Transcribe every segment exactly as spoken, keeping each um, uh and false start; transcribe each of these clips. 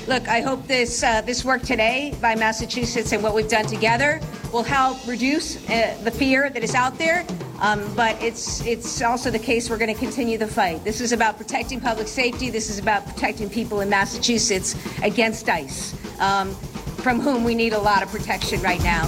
Look, I hope this uh, this work today by Massachusetts and what we've done together will help reduce uh, the fear that is out there. Um, but it's it's also the case we're going to continue the fight. This is about protecting public safety. This is about protecting people in Massachusetts against ICE, um, from whom we need a lot of protection right now.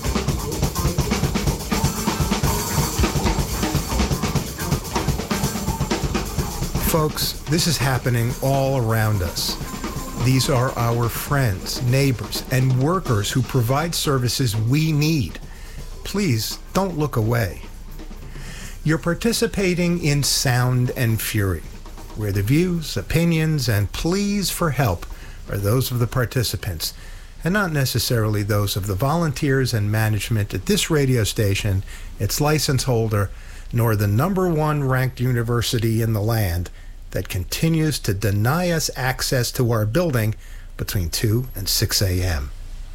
Folks, this is happening all around us. These are our friends, neighbors, and workers who provide services we need. Please don't look away. You're participating in Sound and Fury, where the views, opinions, and pleas for help are those of the participants, and not necessarily those of the volunteers and management at this radio station, its license holder, nor the number one ranked university in the land that continues to deny us access to our building between two and six a.m.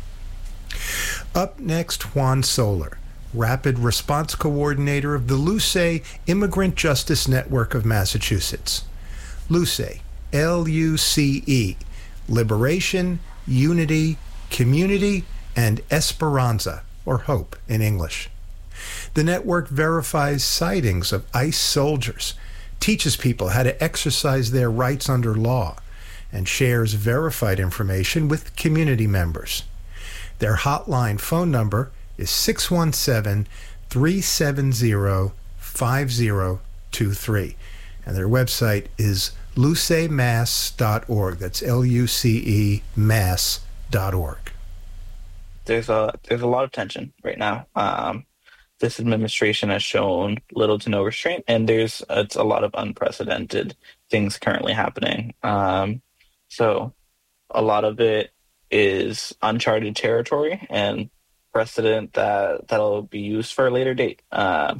Up next, Juan Soler, Rapid Response Coordinator of the LUCE Immigrant Justice Network of Massachusetts. LUCE, L U C E, Liberation, Unity, Community, and Esperanza, or Hope in English. The network verifies sightings of ICE soldiers, teaches people how to exercise their rights under law, and shares verified information with community members. Their hotline phone number is six one seven, three seven zero, five zero two three, and their website is luce mass dot org. That's L U C E mass dot org. There's a there's a lot of tension right now. Um, This administration has shown little to no restraint, and there's it's a lot of unprecedented things currently happening. Um, so a lot of it is uncharted territory and precedent that, that'll be used for a later date. Um,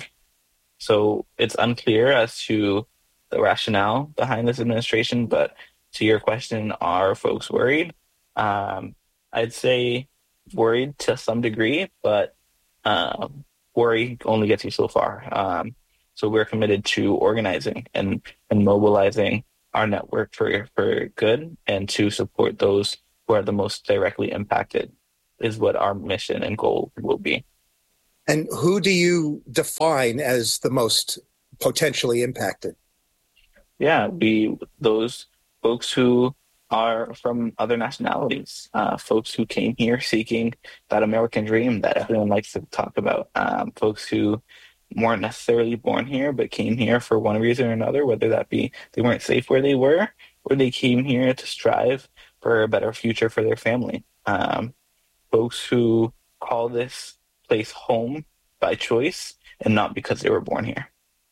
so it's unclear as to the rationale behind this administration, but to your question, are folks worried? Um, I'd say worried to some degree, but um, worry only gets you so far. Um, so we're committed to organizing and, and mobilizing our network for, for good and to support those who are the most directly impacted is what our mission and goal will be. And who do you define as the most potentially impacted? Yeah, we those folks who are from other nationalities, uh, folks who came here seeking that American dream that everyone likes to talk about, um, folks who weren't necessarily born here but came here for one reason or another, whether that be they weren't safe where they were or they came here to strive for a better future for their family. Um, folks who call this place home by choice and not because they were born here.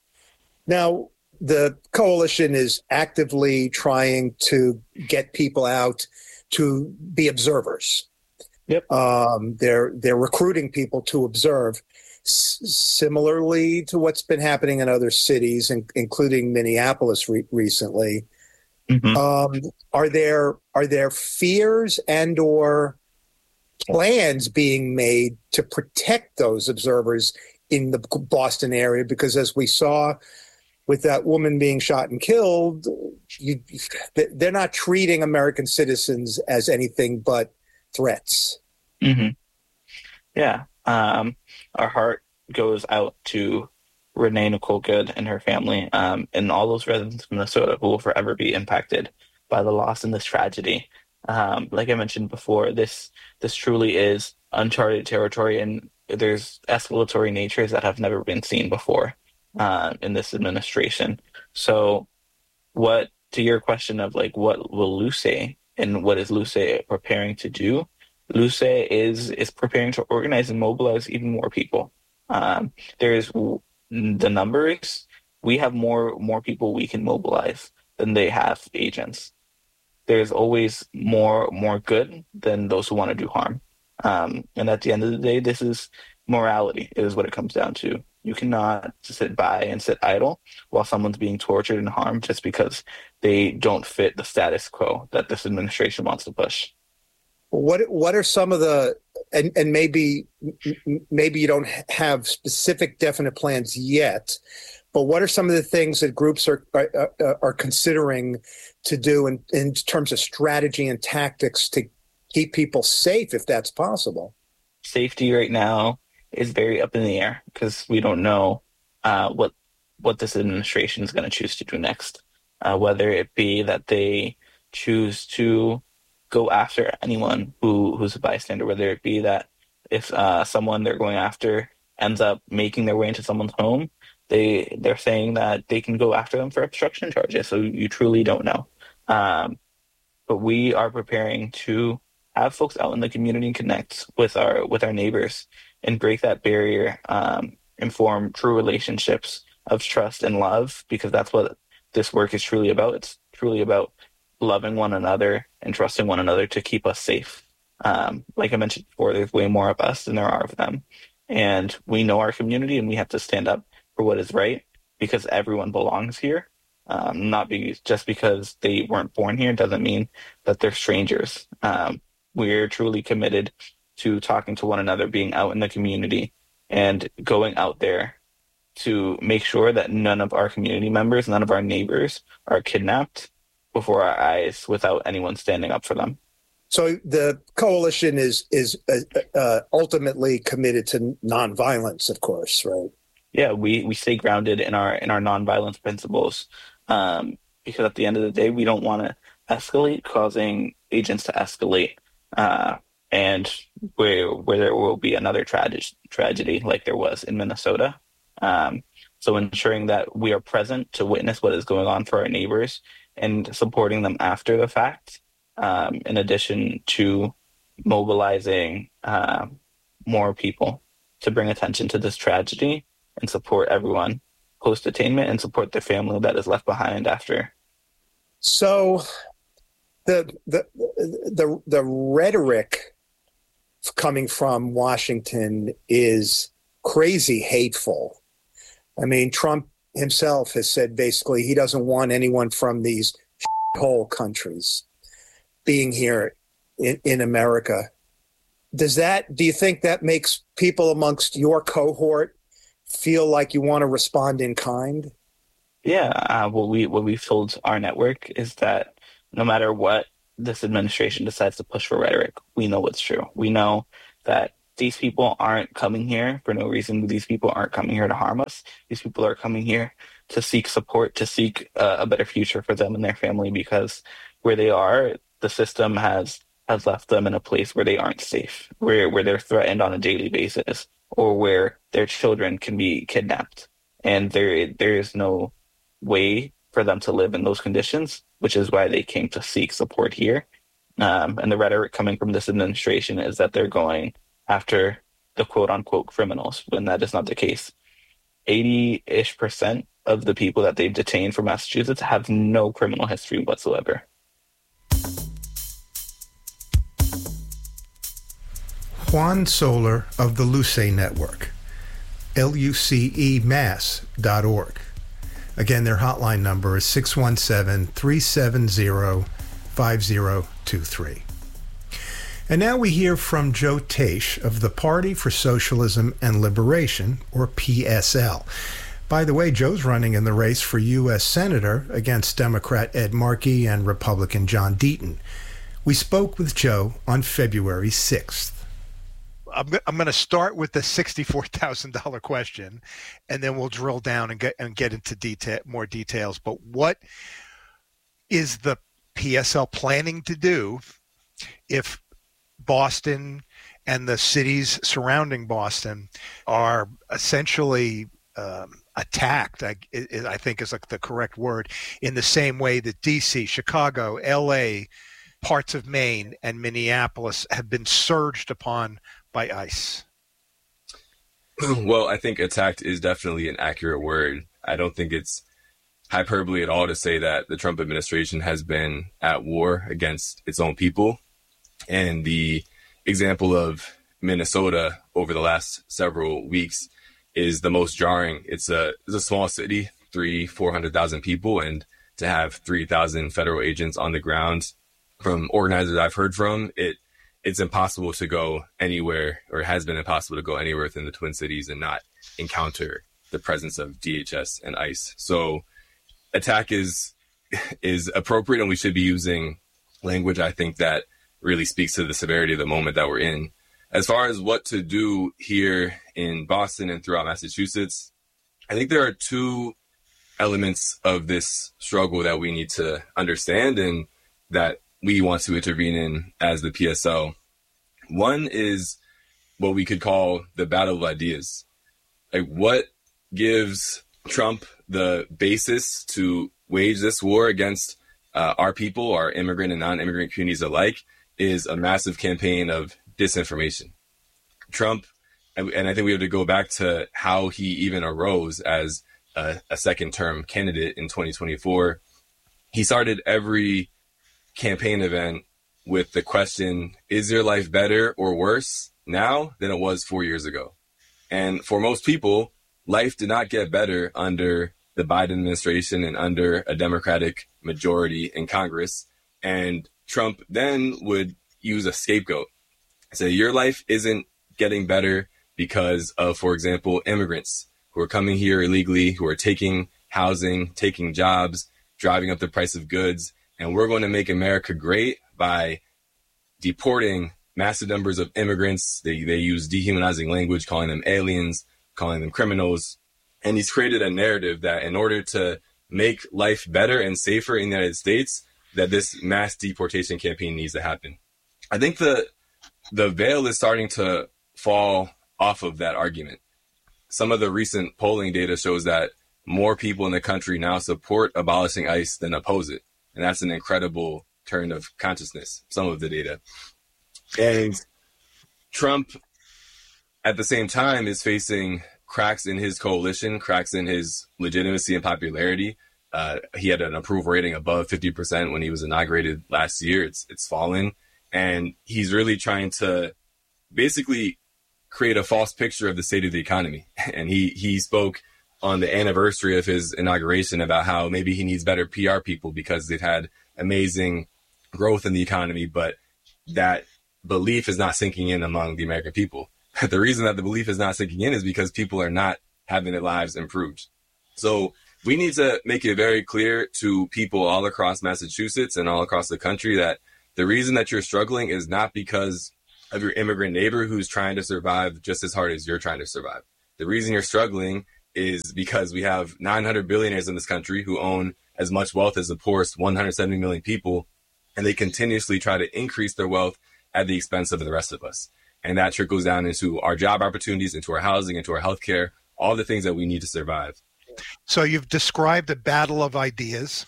Now, the coalition is actively trying to get people out to be observers. Yep. Um, they're they're recruiting people to observe, S- similarly to what's been happening in other cities, in- including Minneapolis re- recently. Mm-hmm. Um, are there are there fears and or plans being made to protect those observers in the Boston area? Because as we saw with that woman being shot and killed, you, they're not treating American citizens as anything but threats. Mm-hmm. Yeah. Um, our heart goes out to Renee Nicole Good and her family, um, and all those residents of Minnesota who will forever be impacted by the loss in this tragedy. Um, like I mentioned before, this this truly is uncharted territory, and there's escalatory natures that have never been seen before uh, in this administration. So what, to your question of like, what will LUCE and what is LUCE preparing to do? LUCE is is preparing to organize and mobilize even more people. Um, there's the numbers. We have more more people we can mobilize than they have agents. There's always more more good than those who want to do harm. Um, and at the end of the day, this is morality. It is what it comes down to. You cannot sit by and sit idle while someone's being tortured and harmed just because they don't fit the status quo that this administration wants to push. What what are some of the and, and maybe maybe you don't have specific definite plans yet, but what are some of the things that groups are are, are considering to do in, in terms of strategy and tactics to keep people safe, if that's possible? Safety right now is very up in the air because we don't know uh, what what this administration is going to choose to do next. Uh, whether it be that they choose to go after anyone who who's a bystander, whether it be that if uh, someone they're going after ends up making their way into someone's home, they they're saying that they can go after them for obstruction charges. So you truly don't know. Um, but we are preparing to have folks out in the community connect with our with our neighbors and break that barrier, um, and form true relationships of trust and love, because that's what this work is truly about. It's truly about loving one another and trusting one another to keep us safe. Um, like I mentioned before, there's way more of us than there are of them. And we know our community and we have to stand up for what is right because everyone belongs here. Um, not be, just because they weren't born here doesn't mean that they're strangers. Um, we're truly committed to talking to one another, being out in the community and going out there to make sure that none of our community members, none of our neighbors are kidnapped before our eyes without anyone standing up for them. So the coalition is is uh, uh, ultimately committed to nonviolence, of course, right? Yeah, we, we stay grounded in our in our nonviolence principles, um, because at the end of the day, we don't want to escalate, causing agents to escalate, uh, and where where there will be another trage- tragedy like there was in Minnesota. Um, so ensuring that we are present to witness what is going on for our neighbors and supporting them after the fact, um, in addition to mobilizing uh, more people to bring attention to this tragedy and support everyone post-attainment and support the family that is left behind after. So the the the, the rhetoric coming from Washington is crazy hateful. I mean, Trump himself has said basically he doesn't want anyone from these whole countries being here in, in America. Does that, do you think that makes people amongst your cohort feel like you want to respond in kind? Yeah, uh, what we what we've told our network is that no matter what this administration decides to push for rhetoric, we know it's true. We know that these people aren't coming here for no reason. These people aren't coming here to harm us. These people are coming here to seek support, to seek uh, a better future for them and their family, because where they are, the system has has left them in a place where they aren't safe, where where they're threatened on a daily basis, or where their children can be kidnapped. And there there is no way for them to live in those conditions, which is why they came to seek support here. Um, and the rhetoric coming from this administration is that they're going after the quote-unquote criminals, when that is not the case. eighty-ish percent of the people that they've detained from Massachusetts have no criminal history whatsoever. Juan Soler of the Luce Network, L U C E mass dot org. Again, their hotline number is six one seven, three seven zero, five zero two three. And now we hear from Joe Teich of the Party for Socialism and Liberation, or P S L. By the way, Joe's running in the race for U S Senator against Democrat Ed Markey and Republican John Deaton. We spoke with Joe on February sixth. I'm, I'm going to start with the sixty-four thousand dollars question, and then we'll drill down and get and get into detail, more details. But what is the P S L planning to do if Boston and the cities surrounding Boston are essentially um, attacked, I, I think is like the correct word, in the same way that D C, Chicago, L A, parts of Maine, and Minneapolis have been surged upon by ICE? Well, I think attacked is definitely an accurate word. I don't think it's hyperbole at all to say that the Trump administration has been at war against its own people. And the example of Minnesota over the last several weeks is the most jarring. It's a, it's a small city, three, four hundred thousand people, and to have three thousand federal agents on the ground, from organizers I've heard from, it it's impossible to go anywhere, or has been impossible to go anywhere within the Twin Cities and not encounter the presence of D H S and ICE. So attack is is appropriate, and we should be using language, I think, that really speaks to the severity of the moment that we're in. As far as what to do here in Boston and throughout Massachusetts, I think there are two elements of this struggle that we need to understand and that we want to intervene in as the P S L. One is what we could call the battle of ideas. Like, what gives Trump the basis to wage this war against uh, our people, our immigrant and non-immigrant communities alike, is a massive campaign of disinformation. Trump, and, and I think we have to go back to how he even arose as a, a second-term candidate in twenty twenty-four. He started every campaign event with the question, is your life better or worse now than it was four years ago? And for most people, life did not get better under the Biden administration and under a Democratic majority in Congress. And Trump then would use a scapegoat. Say, your life isn't getting better because of, for example, immigrants who are coming here illegally, who are taking housing, taking jobs, driving up the price of goods. And we're going to make America great by deporting massive numbers of immigrants. They, they use dehumanizing language, calling them aliens, calling them criminals. And he's created a narrative that in order to make life better and safer in the United States, that this mass deportation campaign needs to happen. I think the the veil is starting to fall off of that argument. Some of the recent polling data shows that more people in the country now support abolishing ICE than oppose it. And that's an incredible turn of consciousness, some of the data. And Trump, at the same time, is facing cracks in his coalition, cracks in his legitimacy and popularity. Uh, he had an approval rating above fifty percent when he was inaugurated last year. It's it's fallen. And he's really trying to basically create a false picture of the state of the economy. And he, he spoke on the anniversary of his inauguration about how maybe he needs better P R people because they've had amazing growth in the economy, but that belief is not sinking in among the American people. The reason that the belief is not sinking in is because people are not having their lives improved. So we need to make it very clear to people all across Massachusetts and all across the country that the reason that you're struggling is not because of your immigrant neighbor who's trying to survive just as hard as you're trying to survive. The reason you're struggling is because we have nine hundred billionaires in this country who own as much wealth as the poorest one hundred seventy million people, and they continuously try to increase their wealth at the expense of the rest of us. And that trickles down into our job opportunities, into our housing, into our healthcare, all the things that we need to survive. So you've described a battle of ideas.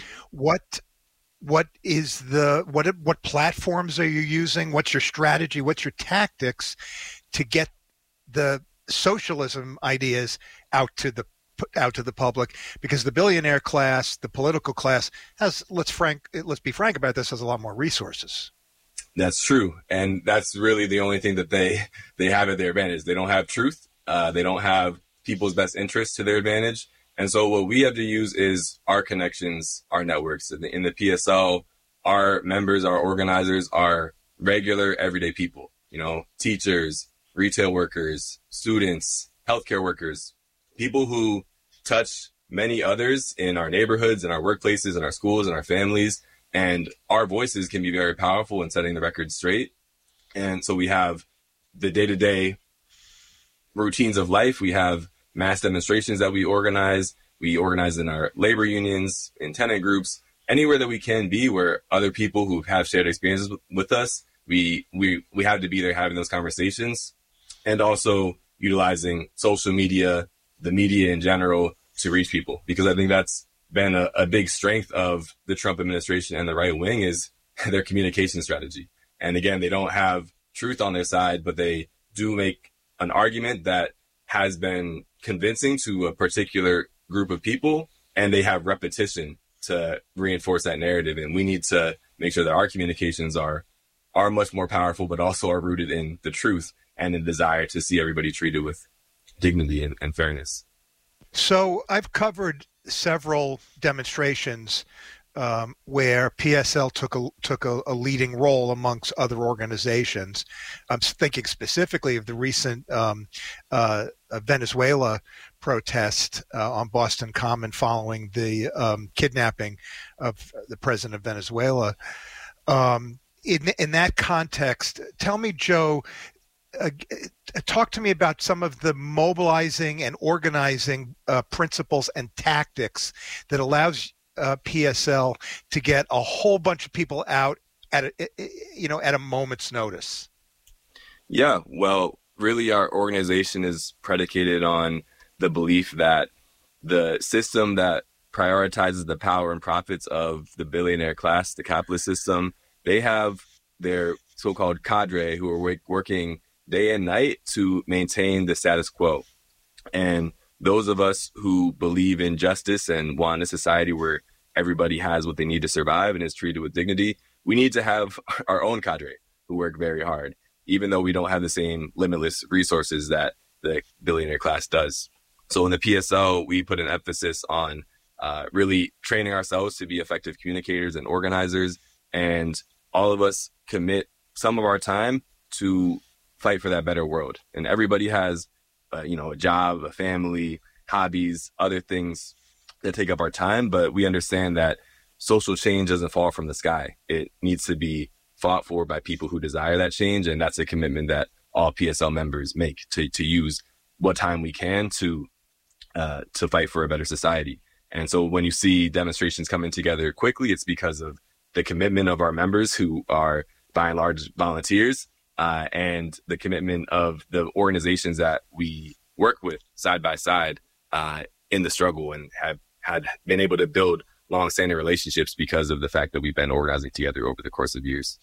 What what is the what what platforms are you using? What's your strategy? What's your tactics to get the socialism ideas out to the out to the public? Because the billionaire class, the political class, has let's frank let's be frank about this, has a lot more resources. That's true, and that's really the only thing that they they have at their advantage. They don't have truth. Uh, they don't have people's best interests to their advantage. And so what we have to use is our connections, our networks. In the, in the P S L, our members, our organizers are regular, everyday people, you know, teachers, retail workers, students, healthcare workers, people who touch many others in our neighborhoods, in our workplaces, in our schools, in our families. And our voices can be very powerful in setting the record straight. And so we have the day-to-day routines of life. We have mass demonstrations that we organize. We organize in our labor unions, in tenant groups, anywhere that we can be where other people who have shared experiences with us, we we we have to be there having those conversations, and also utilizing social media, the media in general, to reach people. Because I think that's been a, a big strength of the Trump administration and the right wing is their communication strategy. And again, they don't have truth on their side, but they do make an argument that has been convincing to a particular group of people, and they have repetition to reinforce that narrative. And we need to make sure that our communications are are much more powerful, but also are rooted in the truth and the desire to see everybody treated with dignity and, and fairness. So I've covered several demonstrations um, where P S L took a took a, a leading role amongst other organizations. I'm thinking specifically of the recent um, uh, Venezuela protest uh, on Boston Common following the um, kidnapping of the president of Venezuela. Um, in, in that context, tell me, Joe, uh, talk to me about some of the mobilizing and organizing uh, principles and tactics that allows uh, P S L to get a whole bunch of people out at a, you know, at a moment's notice. Yeah, well, really our organization is predicated on the belief that the system that prioritizes the power and profits of the billionaire class, the capitalist system, they have their so-called cadre who are working day and night to maintain the status quo. And those of us who believe in justice and want a society where everybody has what they need to survive and is treated with dignity, we need to have our own cadre who work very hard, even though we don't have the same limitless resources that the billionaire class does. So in the P S L, we put an emphasis on uh, really training ourselves to be effective communicators and organizers. And all of us commit some of our time to fight for that better world. And everybody has, uh, you know, a job, a family, hobbies, other things that take up our time. But we understand that social change doesn't fall from the sky. It needs to be fought for by people who desire that change. And that's a commitment that all P S L members make to, to use what time we can to uh, to fight for a better society. And so when you see demonstrations coming together quickly, it's because of the commitment of our members who are by and large volunteers, uh, and the commitment of the organizations that we work with side by side uh, in the struggle, and have had been able to build long-standing relationships because of the fact that we've been organizing together over the course of years.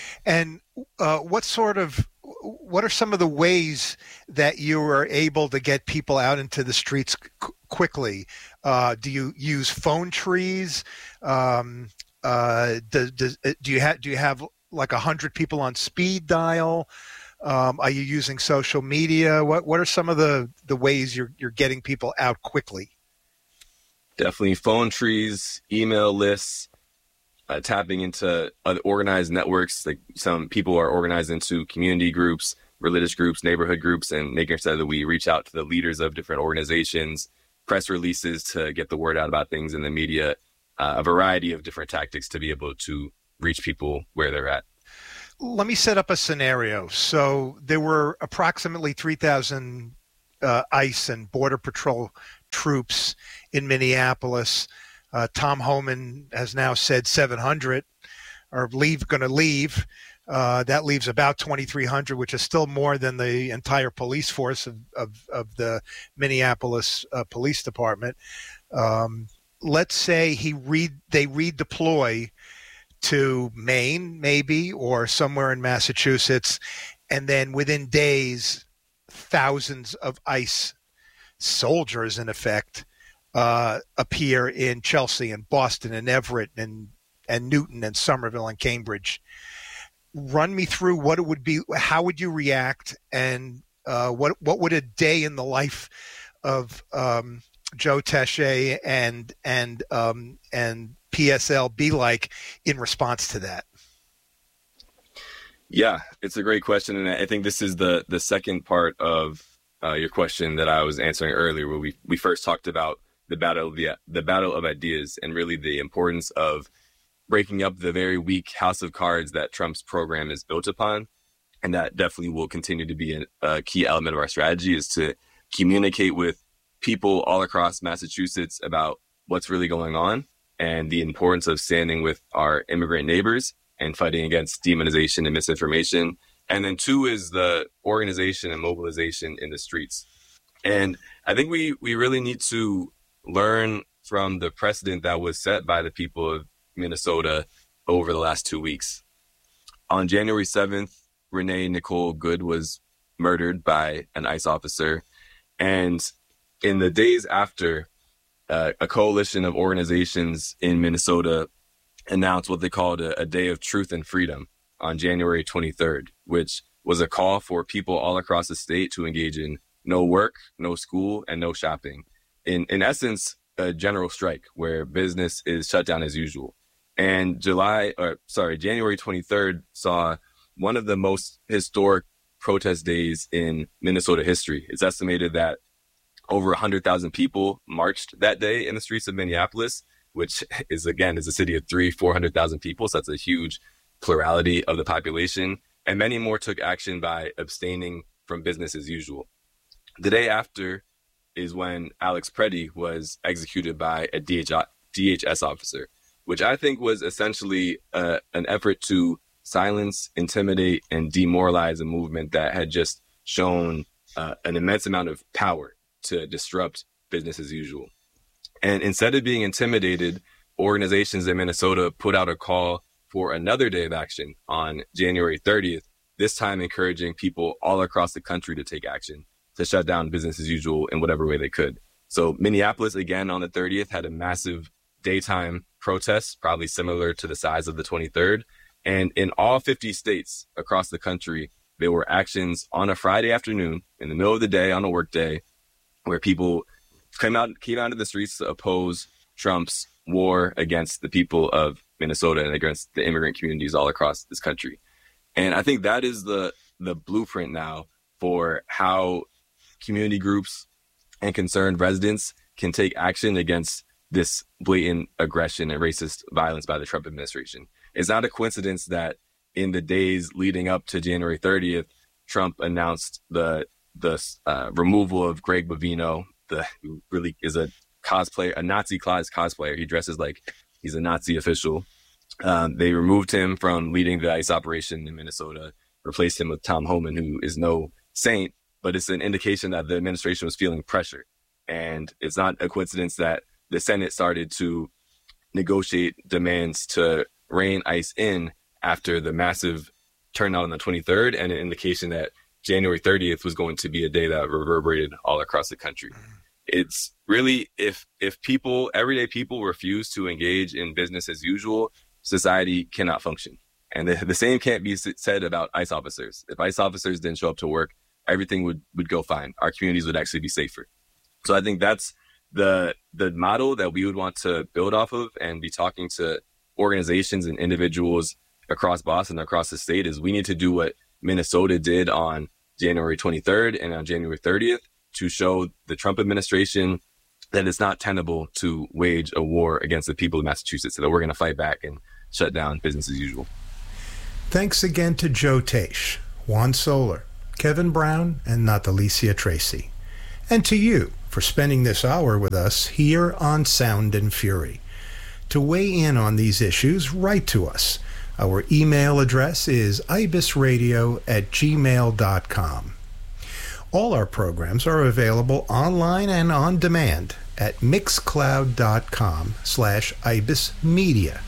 And uh, what sort of, what are some of the ways that you are able to get people out into the streets qu- quickly? Uh, do you use phone trees? Um, uh, do, do, do you have do you have like a hundred people on speed dial? Um, are you using social media? What what are some of the, the ways you're you're getting people out quickly? Definitely phone trees, email lists, uh, tapping into other organized networks. Like some people are organized into community groups, religious groups, neighborhood groups, and making sure that we reach out to the leaders of different organizations, press releases to get the word out about things in the media, uh, a variety of different tactics to be able to reach people where they're at. Let me set up a scenario. So there were approximately three thousand uh, ICE and Border Patrol troops in Minneapolis. Uh, Tom Homan has now said seven hundred are leave going to leave. Uh, that leaves about twenty-three hundred, which is still more than the entire police force of, of, of the Minneapolis uh, Police Department. Um, let's say he re- they redeploy to Maine, maybe, or somewhere in Massachusetts, and then within days, thousands of ICE soldiers, in effect, uh, appear in Chelsea and Boston and Everett and, and Newton and Somerville and Cambridge. Run me through what it would be. How would you react, and uh, what what would a day in the life of um, Joe Taché and and um, and P S L be like in response to that? Yeah, it's a great question, and I think this is the the second part of uh, your question that I was answering earlier, where we we first talked about the battle of the the battle of ideas, and really the importance of breaking up the very weak house of cards that Trump's program is built upon. And that definitely will continue to be a, a key element of our strategy, is to communicate with people all across Massachusetts about what's really going on and the importance of standing with our immigrant neighbors and fighting against demonization and misinformation. And then two is the organization and mobilization in the streets. And I think we, we really need to learn from the precedent that was set by the people of Minnesota over the last two weeks. On January seventh, Renee Nicole Good was murdered by an ICE officer. And in the days after, uh, a coalition of organizations in Minnesota announced what they called a, a Day of Truth and Freedom on January twenty-third, which was a call for people all across the state to engage in no work, no school, and no shopping. In, in essence, a general strike where business is shut down as usual. And July, or sorry, January twenty-third saw one of the most historic protest days in Minnesota history. It's estimated that over one hundred thousand people marched that day in the streets of Minneapolis, which is, again, is a city of three, four hundred thousand people. So that's a huge plurality of the population. And many more took action by abstaining from business as usual. The day after is when Alex Preddy was executed by a D H S officer, which I think was essentially uh, an effort to silence, intimidate, and demoralize a movement that had just shown uh, an immense amount of power to disrupt business as usual. And instead of being intimidated, organizations in Minnesota put out a call for another day of action on January thirtieth, this time encouraging people all across the country to take action, to shut down business as usual in whatever way they could. So Minneapolis, again, on the thirtieth, had a massive daytime protest, probably similar to the size of the twenty-third. And in all fifty states across the country, there were actions on a Friday afternoon in the middle of the day on a work day where people came out, came out of the streets to oppose Trump's war against the people of Minnesota and against the immigrant communities all across this country. And I think that is the the blueprint now for how community groups and concerned residents can take action against this blatant aggression and racist violence by the Trump administration. It's not a coincidence that in the days leading up to January thirtieth, Trump announced the the uh, removal of Greg Bovino, the who really is a cosplayer, a Nazi class cosplayer. He dresses like he's a Nazi official. Um, they removed him from leading the ICE operation in Minnesota, replaced him with Tom Homan, who is no saint, but it's an indication that the administration was feeling pressure. And it's not a coincidence that the Senate started to negotiate demands to rein ICE in after the massive turnout on the twenty-third, and an indication that January thirtieth was going to be a day that reverberated all across the country. It's really, if if people, everyday people refuse to engage in business as usual, society cannot function. And the, the same can't be said about ICE officers. If ICE officers didn't show up to work, everything would, would go fine. Our communities would actually be safer. So I think that's the the model that we would want to build off of and be talking to organizations and individuals across Boston, across the state, is we need to do what Minnesota did on January twenty-third and on January thirtieth to show the Trump administration that it's not tenable to wage a war against the people of Massachusetts, so that we're going to fight back and shut down business as usual. Thanks again to Joe Teich, Juan Soler, Kevin Brown, and Natalicia Tracy. And to you for spending this hour with us here on Sound and Fury. To weigh in on these issues, write to us. Our email address is ibisradio at gmail dot com. All our programs are available online and on demand at mixcloud.com slash ibismedia.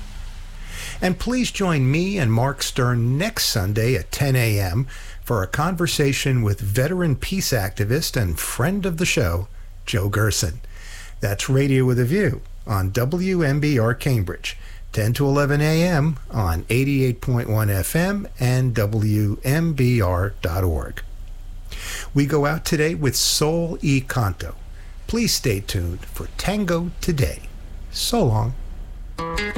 And please join me and Mark Stern next Sunday at ten a.m. for a conversation with veteran peace activist and friend of the show, Joe Gerson. That's Radio with a View on W M B R Cambridge, ten to eleven a.m. on eighty-eight point one F M and W M B R dot org. We go out today with Sol y Canto. Please stay tuned for Tango Today. So long.